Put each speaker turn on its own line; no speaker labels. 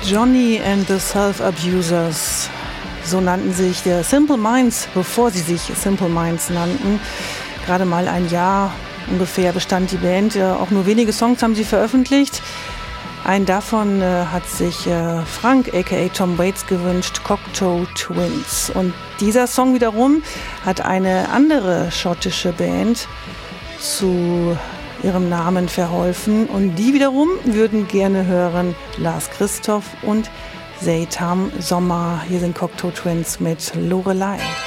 Johnny and the Self-Abusers. So nannten sich der Simple Minds, bevor sie sich Simple Minds nannten. Gerade mal ein Jahr ungefähr bestand die Band. Auch nur wenige Songs haben sie veröffentlicht. Einen davon hat sich Frank, a.k.a. Tom Waits, gewünscht, Cocteau Twins. Und dieser Song wiederum hat eine andere schottische Band zu ihrem Namen verholfen. Und die wiederum würden gerne hören Lars Christoph und Seytam Sommer. Hier sind Cocteau Twins mit Lorelei.